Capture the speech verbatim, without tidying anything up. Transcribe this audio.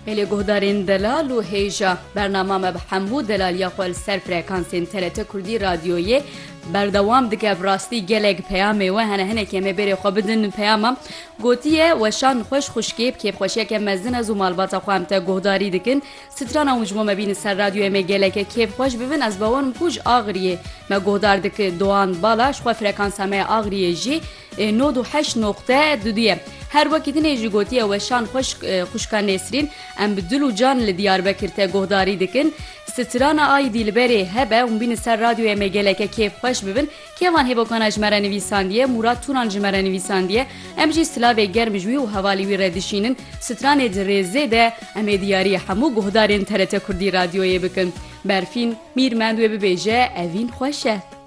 Elê guhdarên delal û hêja bernama me bi hemû delaliya xwe li ser frekansên T R T Kurdî radyoyê berdewam dike bi rastî gelek peyamê we hene hinek em ê berê xwe bidin peyama gotiye weşan xweş xuşkê kêfxweşiyeke mezin ez û malbata xwe em te guhdarî dikin strana û ji bo me bînin ser radyoyê me geleke kêfxweş bibin ez bawerim ku ji Agiriyê me guhdar dike Doğan Bala ji xwe frekansa me Agiriyê jî nod û heşt nokte duduye. Her wekî dinê jî gotiye weşan xweş xuşka Nesrîn em bi dil û can li Diyarbekir te guhdarî dikin. Strana ayî dîlberê hebe û bînin ser radyoyê me geleke kêfxweş bibin. Kêvan hêvokana ji me re nivîsandiye, Murat Turan ji me re nivîsandiye. Em jî silavê germ ji wî û hevalî wî re dişînin. Stranê di rêzê de em ê diyariyê hemû guhdarên T R T Kurdî radyoyê bikin. Berfîn Mîrmend wê bibêje evîn xweş e.